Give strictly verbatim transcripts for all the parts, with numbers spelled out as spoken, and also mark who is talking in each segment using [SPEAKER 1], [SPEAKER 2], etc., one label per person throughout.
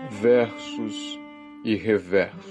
[SPEAKER 1] versos e reversos.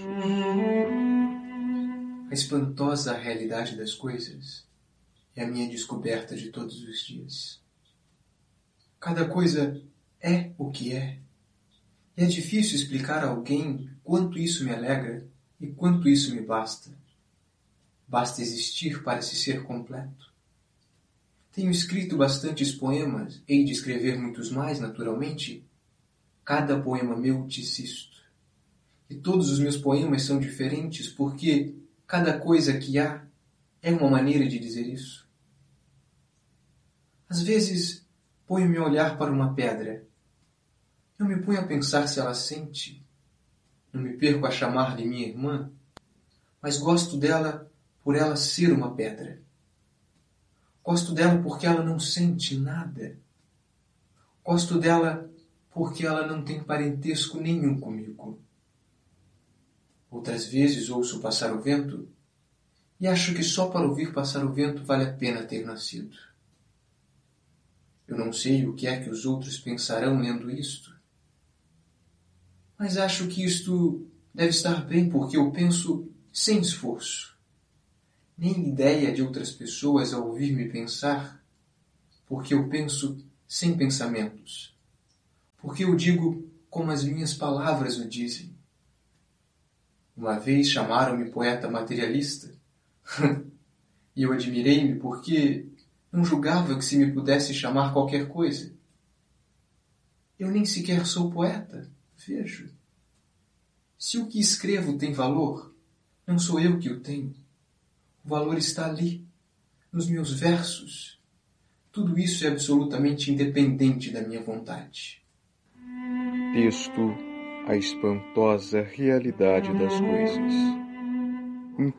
[SPEAKER 2] A espantosa realidade das coisas é a minha descoberta de todos os dias. Cada coisa é o que é, e é difícil explicar a alguém quanto isso me alegra e quanto isso me basta. Basta existir para se ser completo. Tenho escrito bastantes poemas, hei de escrever muitos mais, naturalmente. Cada poema meu diz isto. E todos os meus poemas são diferentes porque cada coisa que há é uma maneira de dizer isso. Às vezes, ponho-me a olhar para uma pedra. Não me ponho a pensar se ela sente. Não me perco a chamar-lhe minha irmã, mas gosto dela por ela ser uma pedra. Gosto dela porque ela não sente nada. Gosto dela porque ela não tem parentesco nenhum comigo. Outras vezes ouço passar o vento e acho que só para ouvir passar o vento vale a pena ter nascido. Eu não sei o que é que os outros pensarão lendo isto, mas acho que isto deve estar bem porque eu penso sem esforço. Nem ideia de outras pessoas ao ouvir-me pensar, porque eu penso sem pensamentos, porque eu digo como as minhas palavras o dizem. Uma vez chamaram-me poeta materialista, e eu admirei-me porque não julgava que se me pudesse chamar qualquer coisa. Eu nem sequer sou poeta, vejo. Se o que escrevo tem valor, não sou eu que o tenho. O valor está ali, nos meus versos. Tudo isso é absolutamente independente da minha vontade.
[SPEAKER 1] Texto: A espantosa realidade das coisas.